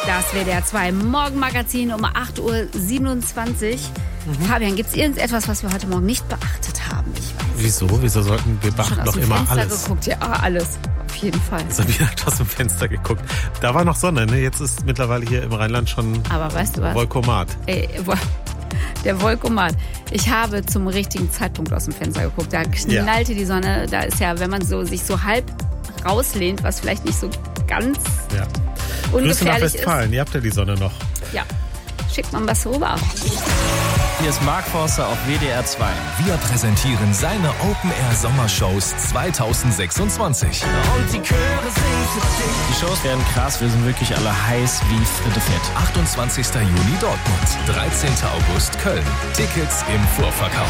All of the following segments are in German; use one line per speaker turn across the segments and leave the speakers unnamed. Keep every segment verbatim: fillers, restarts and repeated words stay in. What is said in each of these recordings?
Das W D R zwei Morgenmagazin um acht Uhr siebenundzwanzig. Mhm. Fabian, gibt es irgendetwas, was wir heute Morgen nicht beachtet haben? Ich weiß.
Wieso? Wieso sollten wir beachten doch immer
Fenster
alles?
Geguckt. Ja, alles. Auf jeden Fall.
So wieder aus dem Fenster geguckt. Da war noch Sonne, ne? Jetzt ist mittlerweile hier im Rheinland schon
Aber weißt du was?
Volkomat.
Ey, der Volkomat. Ich habe zum richtigen Zeitpunkt aus dem Fenster geguckt. Da knallte ja. die Sonne. Da ist ja, wenn man so sich so halb rauslehnt, was vielleicht nicht so ganz
ja.
ungefährlich
Grüße nach Westfalen.
ist.
Ihr habt ja die Sonne noch.
Ja. Schickt man was rüber.
Hier ist Mark Forster auf W D R zwei.
Wir präsentieren seine Open-Air-Sommershows zweitausendsechsundzwanzig.
Und die Chöre singen für dich. Die Shows werden krass, wir sind wirklich alle heiß wie Fritte Fett.
achtundzwanzigster Juni Dortmund, dreizehnter August Köln. Tickets im Vorverkauf.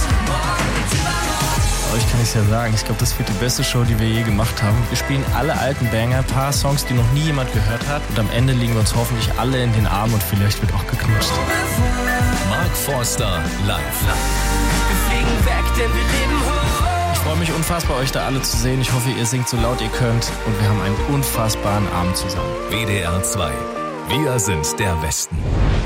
Euch kann ich es ja sagen, ich glaube, das wird die beste Show, die wir je gemacht haben. Wir spielen alle alten Banger, ein paar Songs, die noch nie jemand gehört hat. Und am Ende liegen wir uns hoffentlich alle in den Armen und vielleicht wird auch geknutscht.
Mark Forster live.
Wir fliegen weg, denn wir leben hoch. Ich freue mich unfassbar, euch da alle zu sehen. Ich hoffe, ihr singt so laut ihr könnt. Und wir haben einen unfassbaren Abend zusammen.
W D R zwei. Wir sind der Westen.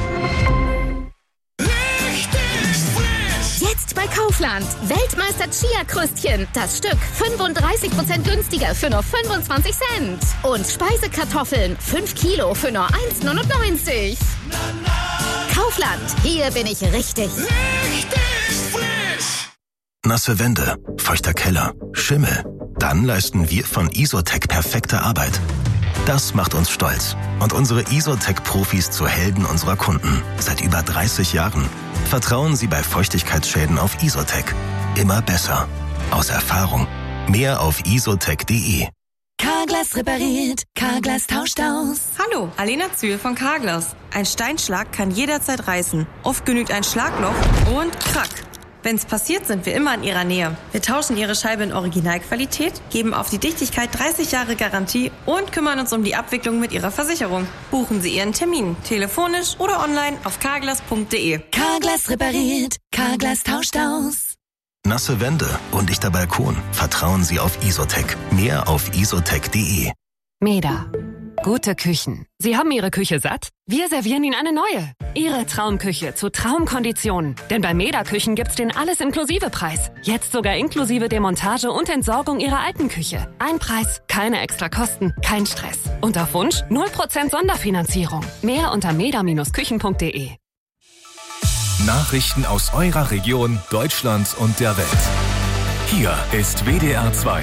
Jetzt bei Kaufland. Weltmeister Chia-Krüstchen. Das Stück fünfunddreißig Prozent günstiger für nur fünfundzwanzig Cent. Und Speisekartoffeln. fünf Kilo für nur eins Komma neunundneunzig. Kaufland. Hier bin ich richtig. Richtig
frisch. Nasse Wände, feuchter Keller, Schimmel. Dann leisten wir von Isotec perfekte Arbeit. Das macht uns stolz. Und unsere Isotec-Profis zu Helden unserer Kunden. Seit über dreißig Jahren. Vertrauen Sie bei Feuchtigkeitsschäden auf Isotec. Immer besser. Aus Erfahrung. Mehr auf isotec punkt de.
Carglass repariert. Carglass tauscht aus.
Hallo, Alena Zühl von Carglass. Ein Steinschlag kann jederzeit reißen. Oft genügt ein Schlagloch und krack. Wenn's passiert, sind wir immer in Ihrer Nähe. Wir tauschen Ihre Scheibe in Originalqualität, geben auf die Dichtigkeit dreißig Jahre Garantie und kümmern uns um die Abwicklung mit Ihrer Versicherung. Buchen Sie Ihren Termin, telefonisch oder online auf carglass punkt de.
Carglass repariert. Carglass tauscht aus.
Nasse Wände, undichter Balkon. Vertrauen Sie auf Isotec. Mehr auf isotec punkt de.
Meda. Gute Küchen. Sie haben Ihre Küche satt? Wir servieren Ihnen eine neue. Ihre Traumküche zu Traumkonditionen. Denn bei Meda Küchen gibt's den Alles-Inklusive-Preis. Jetzt sogar inklusive Demontage und Entsorgung Ihrer alten Küche. Ein Preis, keine extra Kosten, kein Stress. Und auf Wunsch null Prozent Sonderfinanzierung. Mehr unter meda Bindestrich küchen punkt de.
Nachrichten aus eurer Region, Deutschland und der Welt. Hier ist W D R zwei.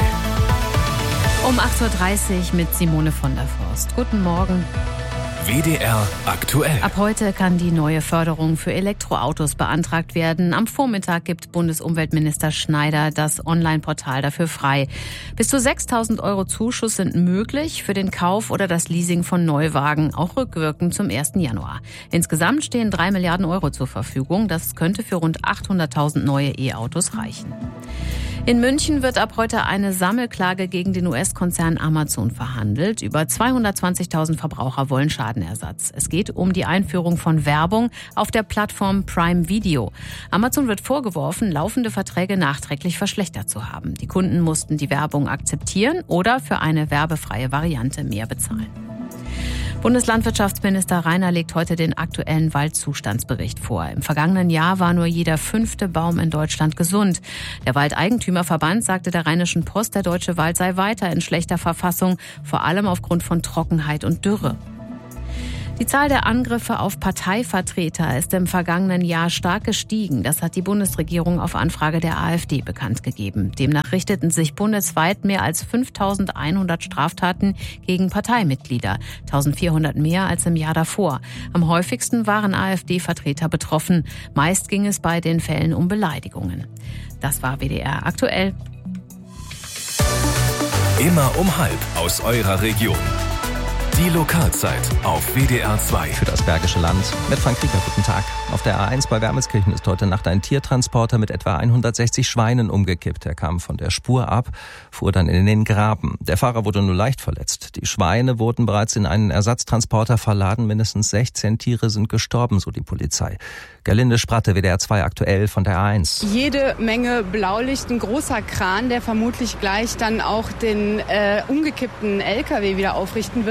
Um acht Uhr dreißig mit Simone von der Forst. Guten Morgen.
W D R aktuell.
Ab heute kann die neue Förderung für Elektroautos beantragt werden. Am Vormittag gibt Bundesumweltminister Schneider das Online-Portal dafür frei. Bis zu sechstausend Euro Zuschuss sind möglich für den Kauf oder das Leasing von Neuwagen, auch rückwirkend zum ersten Januar. Insgesamt stehen drei Milliarden Euro zur Verfügung. Das könnte für rund achthunderttausend neue E-Autos reichen. In München wird ab heute eine Sammelklage gegen den U S-Konzern Amazon verhandelt. Über zweihundertzwanzigtausend Verbraucher wollen Schadenersatz. Es geht um die Einführung von Werbung auf der Plattform Prime Video. Amazon wird vorgeworfen, laufende Verträge nachträglich verschlechtert zu haben. Die Kunden mussten die Werbung akzeptieren oder für eine werbefreie Variante mehr bezahlen. Bundeslandwirtschaftsminister Reiner legt heute den aktuellen Waldzustandsbericht vor. Im vergangenen Jahr war nur jeder fünfte Baum in Deutschland gesund. Der Waldeigentümerverband sagte der Rheinischen Post, der deutsche Wald sei weiter in schlechter Verfassung, vor allem aufgrund von Trockenheit und Dürre. Die Zahl der Angriffe auf Parteivertreter ist im vergangenen Jahr stark gestiegen. Das hat die Bundesregierung auf Anfrage der AfD bekannt gegeben. Demnach richteten sich bundesweit mehr als fünftausendeinhundert Straftaten gegen Parteimitglieder, eintausendvierhundert mehr als im Jahr davor. Am häufigsten waren AfD-Vertreter betroffen. Meist ging es bei den Fällen um Beleidigungen. Das war W D R aktuell.
Immer um halb aus eurer Region. Die Lokalzeit auf W D R zwei.
Für das Bergische Land mit Frank Krieger. Guten Tag. Auf der A eins bei Wermelskirchen ist heute Nacht ein Tiertransporter mit etwa hundertsechzig Schweinen umgekippt. Er kam von der Spur ab, fuhr dann in den Graben. Der Fahrer wurde nur leicht verletzt. Die Schweine wurden bereits in einen Ersatztransporter verladen. Mindestens sechzehn Tiere sind gestorben, so die Polizei. Gerlinde Spratte, W D R zwei aktuell von der A eins.
Jede Menge Blaulicht, ein großer Kran, der vermutlich gleich dann auch den äh, umgekippten L K W wieder aufrichten wird.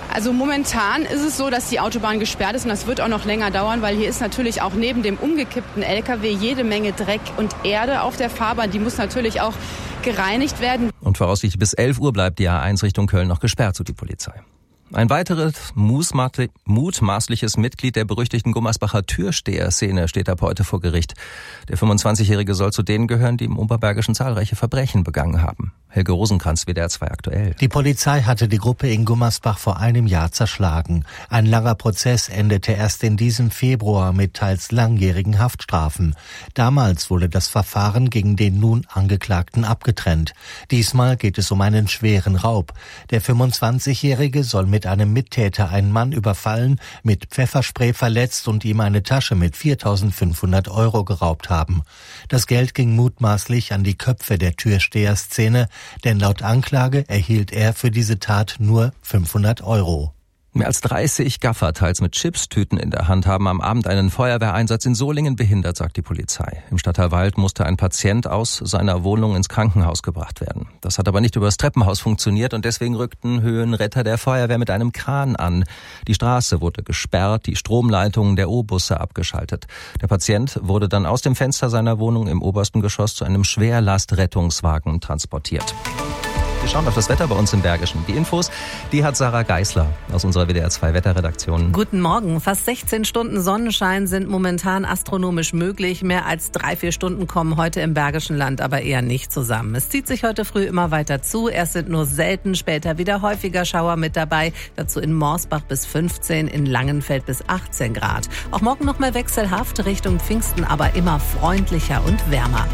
Also momentan ist es so, dass die Autobahn gesperrt ist und das wird auch noch länger dauern, weil hier ist natürlich auch neben dem umgekippten L K W jede Menge Dreck und Erde auf der Fahrbahn. Die muss natürlich auch gereinigt werden.
Und voraussichtlich bis elf Uhr bleibt die A eins Richtung Köln noch gesperrt, so die Polizei. Ein weiteres mutmaßliches Mitglied der berüchtigten Gummersbacher Türsteher-Szene steht ab heute vor Gericht. Der fünfundzwanzigjährige soll zu denen gehören, die im Oberbergischen zahlreiche Verbrechen begangen haben. Helge Rosenkranz, W D R zwei aktuell.
Die Polizei hatte die Gruppe in Gummersbach vor einem Jahr zerschlagen. Ein langer Prozess endete erst in diesem Februar mit teils langjährigen Haftstrafen. Damals wurde das Verfahren gegen den nun Angeklagten abgetrennt. Diesmal geht es um einen schweren Raub. Der fünfundzwanzigjährige soll mit einem Mittäter einen Mann überfallen, mit Pfefferspray verletzt und ihm eine Tasche mit viertausendfünfhundert Euro geraubt haben. Das Geld ging mutmaßlich an die Köpfe der Türsteher-Szene, denn laut Anklage erhielt er für diese Tat nur fünfhundert Euro.
Mehr als dreißig Gaffer, teils mit Chipstüten in der Hand, haben am Abend einen Feuerwehreinsatz in Solingen behindert, sagt die Polizei. Im Stadtteil Wald musste ein Patient aus seiner Wohnung ins Krankenhaus gebracht werden. Das hat aber nicht über das Treppenhaus funktioniert und deswegen rückten Höhenretter der Feuerwehr mit einem Kran an. Die Straße wurde gesperrt, die Stromleitungen der O-Busse abgeschaltet. Der Patient wurde dann aus dem Fenster seiner Wohnung im obersten Geschoss zu einem Schwerlastrettungswagen transportiert. Wir schauen auf das Wetter bei uns im Bergischen. Die Infos, die hat Sarah Geisler aus unserer W D R zwei Wetterredaktion.
Guten Morgen. Fast sechzehn Stunden Sonnenschein sind momentan astronomisch möglich. Mehr als drei, vier Stunden kommen heute im Bergischen Land aber eher nicht zusammen. Es zieht sich heute früh immer weiter zu. Erst sind nur selten, später wieder häufiger Schauer mit dabei. Dazu in Morsbach bis fünfzehn, in Langenfeld bis achtzehn Grad. Auch morgen noch mal wechselhaft, Richtung Pfingsten aber immer freundlicher und wärmer.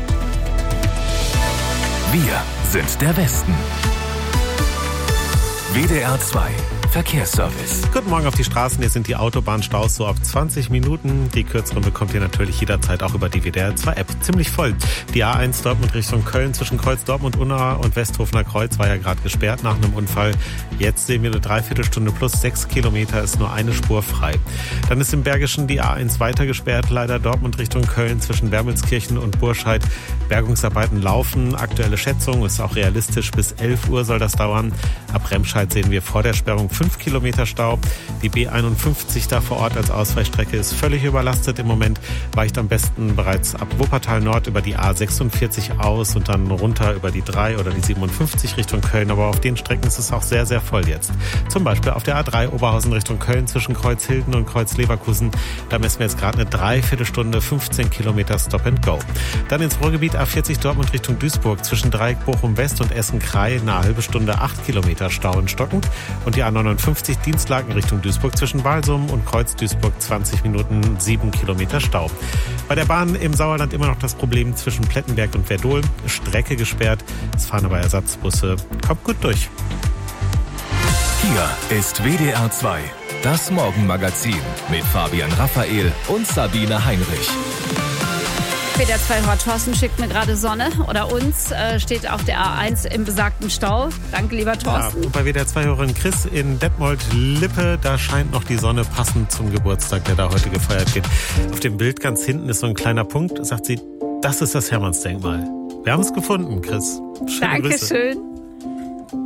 Wir sind der Westen. W D R zwei Verkehrsservice.
Guten Morgen auf die Straßen. Hier sind die Autobahnstaus so auf zwanzig Minuten. Die kürzeren bekommt ihr natürlich jederzeit auch über die W D R zwei App. Ziemlich voll. Die A eins Dortmund Richtung Köln zwischen Kreuz Dortmund-Unna und Westhofener Kreuz war ja gerade gesperrt nach einem Unfall. Jetzt sehen wir eine Dreiviertelstunde plus sechs Kilometer, ist nur eine Spur frei. Dann ist im Bergischen die A eins weiter gesperrt. Leider Dortmund Richtung Köln zwischen Wermelskirchen und Burscheid. Bergungsarbeiten laufen. Aktuelle Schätzung ist auch realistisch. Bis elf Uhr soll das dauern. Ab Remscheid sehen wir vor der Sperrung fünf Kilometer Stau. Die B einundfünfzig da vor Ort als Ausweichstrecke ist völlig überlastet im Moment. Weicht am besten bereits ab Wuppertal Nord über die A sechsundvierzig aus und dann runter über die drei oder die siebenundfünfzig Richtung Köln. Aber auf den Strecken ist es auch sehr, sehr voll jetzt. Zum Beispiel auf der A drei Oberhausen Richtung Köln zwischen Kreuzhilden und Kreuz-Leverkusen. Da messen wir jetzt gerade eine Dreiviertelstunde, fünfzehn Kilometer Stop and Go. Dann ins Ruhrgebiet A vierzig Dortmund Richtung Duisburg zwischen Dreieck Bochum West und Essen-Krei eine halbe Stunde, acht Kilometer Stau in Stocken. Und die A neunundfünfzig Dienstlaken Richtung Duisburg zwischen Walsum und Kreuz Duisburg zwanzig Minuten, sieben Kilometer Stau. Bei der Bahn im Sauerland immer noch das Problem zwischen Plettenberg und Werdohl. Strecke gesperrt. Es fahren aber Ersatzbusse. Kommt gut durch.
Hier ist W D R zwei, das Morgenmagazin mit Fabian Raphael und Sabine Heinrich.
W D R zwei Hort Thorsten schickt mir gerade Sonne oder uns, äh, steht auf der A eins im besagten Stau. Danke, lieber Thorsten.
Ja, und bei W D R zwei-Hörerin Chris in Detmold-Lippe, da scheint noch die Sonne passend zum Geburtstag, der da heute gefeiert wird. Auf dem Bild ganz hinten ist so ein kleiner Punkt, sagt sie, das ist das Hermannsdenkmal. Wir haben es gefunden, Chris. Schöne
Dankeschön.
Grüße.